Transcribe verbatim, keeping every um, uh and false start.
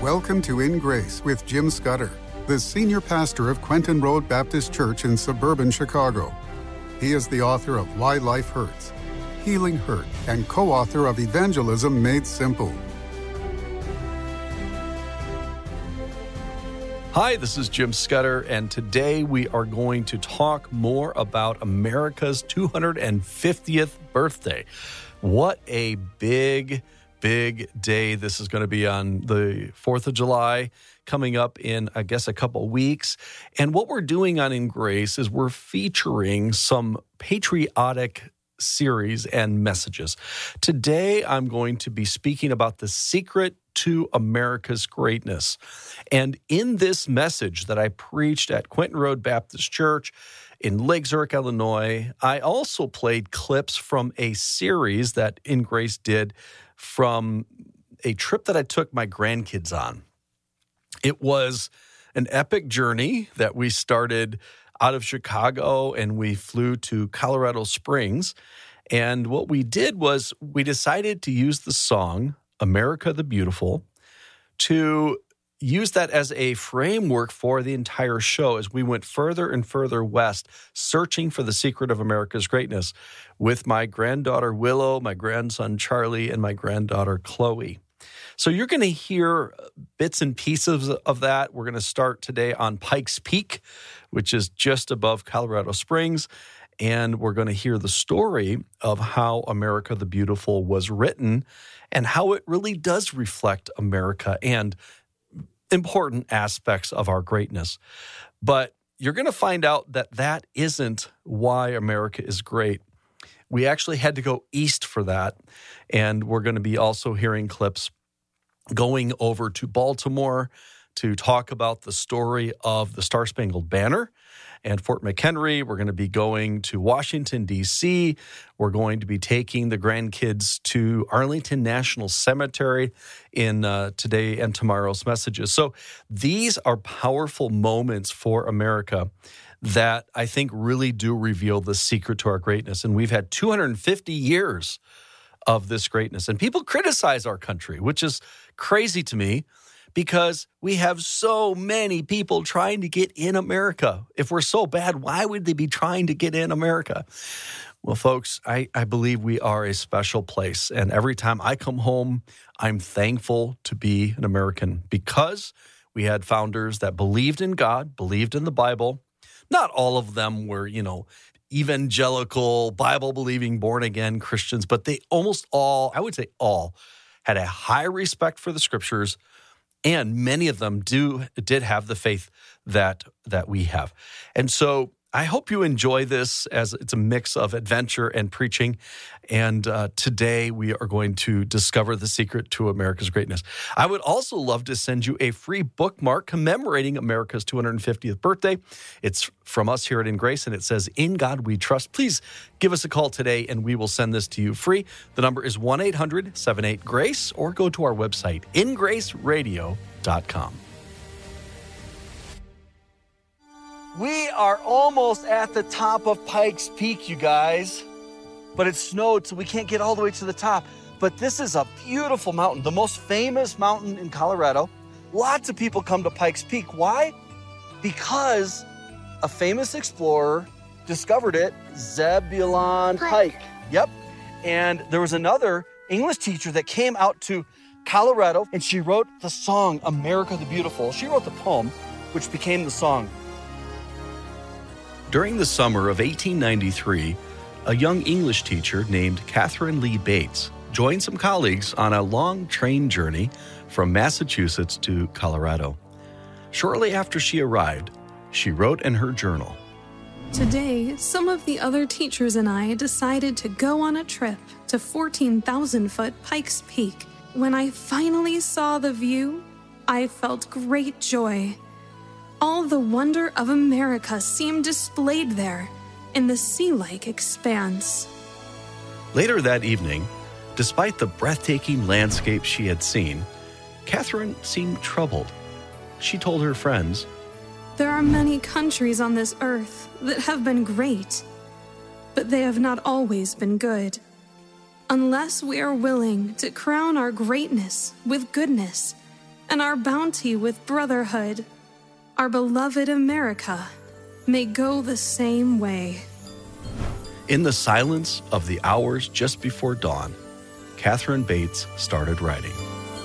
Welcome to In Grace with Jim Scudder, the senior pastor of Quentin Road Baptist Church in suburban Chicago. He is the author of Why Life Hurts, Healing Hurt, and co-author of Evangelism Made Simple. Hi, this is Jim Scudder, and today we are going to talk more about America's two hundred fiftieth birthday. What a big, big day this is going to be on the fourth of July, coming up in, I guess, a couple weeks. And what we're doing on In Grace is we're featuring some patriotic series and messages. Today, I'm going to be speaking about the secret to America's greatness. And in this message that I preached at Quentin Road Baptist Church in Lake Zurich, Illinois, I also played clips from a series that In Grace did from a trip that I took my grandkids on. It was an epic journey that we started out of Chicago and we flew to Colorado Springs. And what we did was we decided to use the song America the Beautiful to use that as a framework for the entire show as we went further and further west, searching for the secret of America's greatness with my granddaughter Willow, my grandson Charlie, and my granddaughter Chloe. So you're going to hear bits and pieces of that. We're going to start today on Pikes Peak, which is just above Colorado Springs, and we're going to hear the story of how America the Beautiful was written and how it really does reflect America and important aspects of our greatness. But you're going to find out that that isn't why America is great. We actually had to go east for that, and we're going to be also hearing clips going over to Baltimore to talk about the story of the Star-Spangled Banner and Fort McHenry. We're going to be going to Washington, D C We're going to be taking the grandkids to Arlington National Cemetery in uh, today and tomorrow's messages. So these are powerful moments for America that I think really do reveal the secret to our greatness. And we've had two hundred fifty years of this greatness. And people criticize our country, which is crazy to me, because we have so many people trying to get in America. If we're so bad, why would they be trying to get in America? Well, folks, I, I believe we are a special place. And every time I come home, I'm thankful to be an American because we had founders that believed in God, believed in the Bible. Not all of them were, you know, evangelical, Bible-believing, born-again Christians, but they almost all, I would say all, had a high respect for the Scriptures, and many of them do did have the faith that that we have. And so I hope you enjoy this as it's a mix of adventure and preaching. And uh, today we are going to discover the secret to America's greatness. I would also love to send you a free bookmark commemorating America's two hundred fiftieth birthday. It's from us here at In Grace, and it says, "In God We Trust." Please give us a call today, and we will send this to you free. The number is one eight hundred seven eight GRACE, or go to our website, in grace radio dot com. We are almost at the top of Pikes Peak, you guys, but it snowed, so we can't get all the way to the top. But this is a beautiful mountain, the most famous mountain in Colorado. Lots of people come to Pikes Peak. Why? Because a famous explorer discovered it, Zebulon Pike. Pike. Yep. And there was another English teacher that came out to Colorado, and she wrote the song, America the Beautiful. She wrote the poem, which became the song. During the summer of eighteen ninety-three, a young English teacher named Catherine Lee Bates joined some colleagues on a long train journey from Massachusetts to Colorado. Shortly after she arrived, she wrote in her journal, "Today, some of the other teachers and I decided to go on a trip to fourteen thousand foot Pikes Peak. When I finally saw the view, I felt great joy. All the wonder of America seemed displayed there in the sea-like expanse." Later that evening, despite the breathtaking landscape she had seen, Catherine seemed troubled. She told her friends, "There are many countries on this earth that have been great, but they have not always been good. Unless we are willing to crown our greatness with goodness, and our bounty with brotherhood. Our beloved America may go the same way. In the silence of the hours just before dawn, Catherine Bates started writing.